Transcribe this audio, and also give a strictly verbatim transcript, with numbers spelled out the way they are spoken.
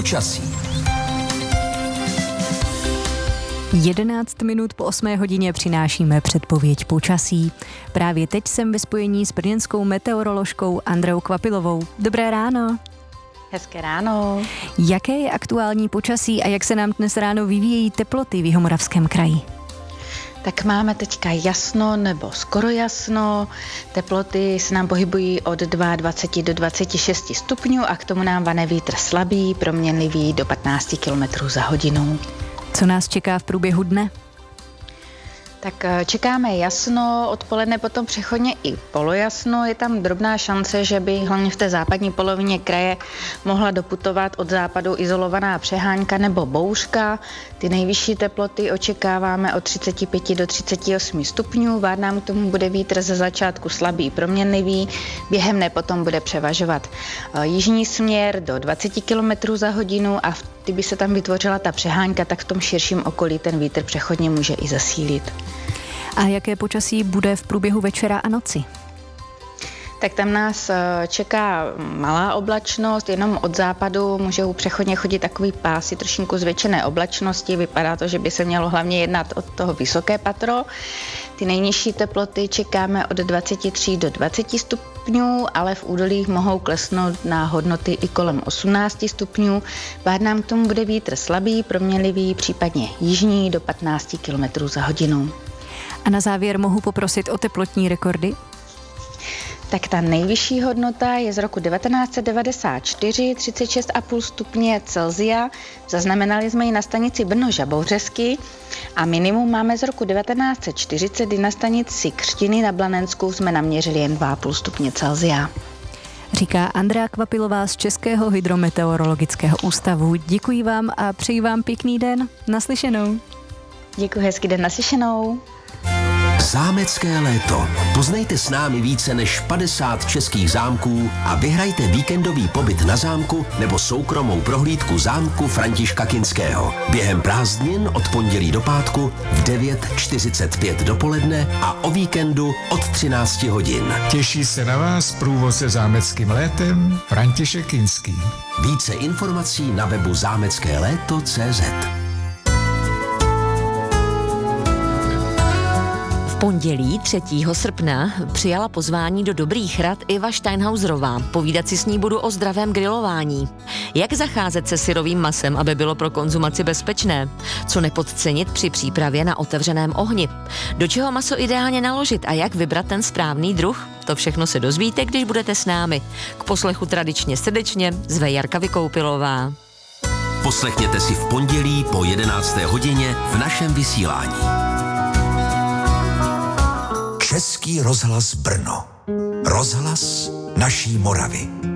Počasí. jedenáct minut po osmé hodině přinášíme předpověď počasí. Právě teď jsem ve spojení s brněnskou meteoroložkou Andreou Kvapilovou. Dobré ráno. Hezké ráno. Jaké je aktuální počasí a jak se nám dnes ráno vyvíjejí teploty v Jihomoravském kraji? Tak máme teďka jasno nebo skoro jasno. Teploty se nám pohybují od dvacet dva do dvacet šest stupňů a k tomu nám vane vítr slabý, proměnlivý do patnáct kilometrů za hodinu. Co nás čeká v průběhu dne? Tak čekáme jasno, odpoledne potom přechodně i polojasno. Je tam drobná šance, že by hlavně v té západní polovině kraje mohla doputovat od západu izolovaná přehánka nebo bouřka. Ty nejvyšší teploty očekáváme od třicet pět do třicet osm stupňů. Vád nám k tomu bude vítr ze začátku slabý, proměnlivý, během dne potom bude převažovat jižní směr do dvacet kilometrů za hodinu a kdyby se tam vytvořila ta přehánka, tak v tom širším okolí ten vítr přechodně může i zesílit. A jaké počasí bude v průběhu večera a noci? Tak tam nás čeká malá oblačnost, jenom od západu můžou přechodně chodit takový pásy trošinku zvětšené oblačnosti. Vypadá to, že by se mělo hlavně jednat od toho vysoké patro. Ty nejnižší teploty čekáme od dvacet tři do dvacet stupňů, ale v údolích mohou klesnout na hodnoty i kolem osmnáct stupňů. Vád nám k tomu bude vítr slabý, proměnlivý, případně jižní do patnáct kilometrů za hodinu. A na závěr mohu poprosit o teplotní rekordy? Tak ta nejvyšší hodnota je z roku devatenáct set devadesát čtyři, třicet šest celá pět stupně Celsia. Zaznamenali jsme ji na stanici Brno-Žabouřesky a minimum máme z roku devatenáct set čtyřicet, kdy na stanici Křtiny na Blanensku jsme naměřili jen dva celá pět stupně Celsia. Říká Andrea Kvapilová z Českého hydrometeorologického ústavu. Děkuji vám a přeji vám pěkný den. Naslyšenou. Děkuji, hezký den, naslyšenou. Zámecké léto. Poznejte s námi více než padesát českých zámků a vyhrajte víkendový pobyt na zámku nebo soukromou prohlídku zámku Františka Kinského. Během prázdnin od pondělí do pátku v devět čtyřicet pět dopoledne a o víkendu od třináct hodin. Těší se na vás průvodce zámeckým létem František Kinský. Více informací na webu zámecké léto tečka cé zet. V pondělí třetího srpna přijala pozvání do Dobrých rad Iva Steinhauserová. Povídat si s ní budu o zdravém grilování. Jak zacházet se syrovým masem, aby bylo pro konzumaci bezpečné? Co nepodcenit při přípravě na otevřeném ohni? Do čeho maso ideálně naložit a jak vybrat ten správný druh? To všechno se dozvíte, když budete s námi. K poslechu tradičně srdečně zve Jarka Vykoupilová. Poslechněte si v pondělí po jedenácté hodině v našem vysílání. Český rozhlas Brno. Rozhlas naší Moravy.